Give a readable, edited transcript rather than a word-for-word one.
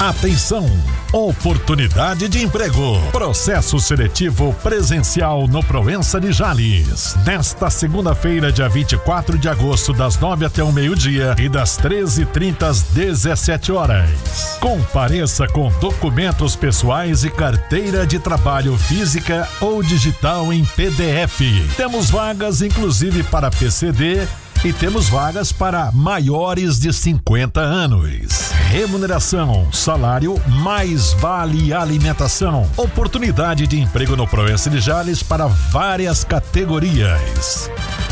Atenção! Oportunidade de emprego. Processo seletivo presencial no Proença de Jales. Nesta segunda-feira, dia 24 de agosto, das 9 até o meio-dia e das 13h30 às 17 horas. Compareça com documentos pessoais e carteira de trabalho física ou digital em PDF. Temos vagas inclusive para PCD e temos vagas para maiores de 50 anos. Remuneração, salário, mais vale alimentação. Oportunidade de emprego no Proença de Jales para várias categorias.